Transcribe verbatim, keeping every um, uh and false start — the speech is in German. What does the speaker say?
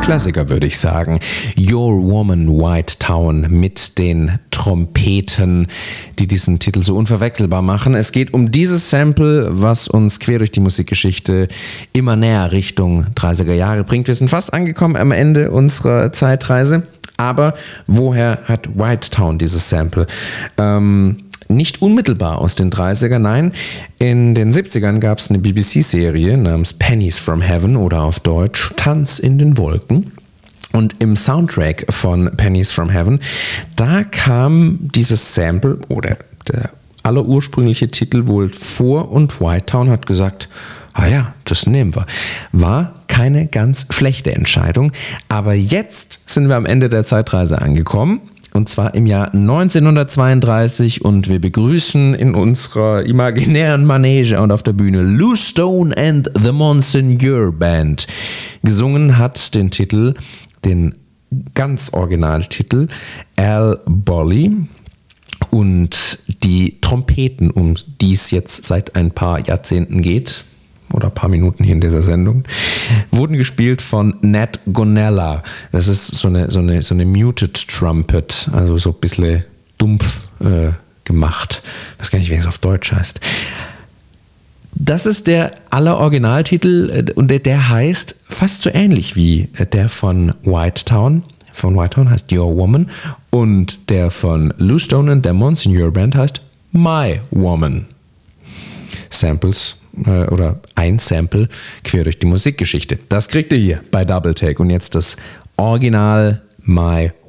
Klassiker, würde ich sagen. Your Woman, White Town mit den Trompeten, die diesen Titel so unverwechselbar machen. Es geht um dieses Sample, was uns quer durch die Musikgeschichte immer näher Richtung dreißiger Jahre bringt. Wir sind fast angekommen am Ende unserer Zeitreise. Aber woher hat White Town dieses Sample? Ähm, nicht unmittelbar aus den dreißigern, nein. In den siebzigern gab es eine B B C-Serie namens Pennies from Heaven oder auf Deutsch Tanz in den Wolken. Und im Soundtrack von Pennies from Heaven, da kam dieses Sample oder der allerursprüngliche Titel wohl vor und White Town hat gesagt, ah ja, das nehmen wir. War keine ganz schlechte Entscheidung, aber jetzt sind wir am Ende der Zeitreise angekommen. Und zwar im Jahr neunzehnhundertzweiunddreißig und wir begrüßen in unserer imaginären Manege und auf der Bühne Lou Stone and the Monseigneur Band. Gesungen hat den Titel, den ganz Originaltitel, Al Bolly. Und die Trompeten, um die es jetzt seit ein paar Jahrzehnten geht, oder ein paar Minuten hier in dieser Sendung, wurden gespielt von Nat Gonella. Das ist so eine, so eine, so eine Muted Trumpet, also so ein bisschen dumpf äh, gemacht. Ich weiß gar nicht, wie es auf Deutsch heißt. Das ist der aller Originaltitel und der, der heißt fast so ähnlich wie der von White Town. Von White Town heißt Your Woman und der von Lou Stone and the Monseigneur Band heißt My Woman. Samples oder ein Sample quer durch die Musikgeschichte. Das kriegt ihr hier bei Double Take. Und jetzt das Original My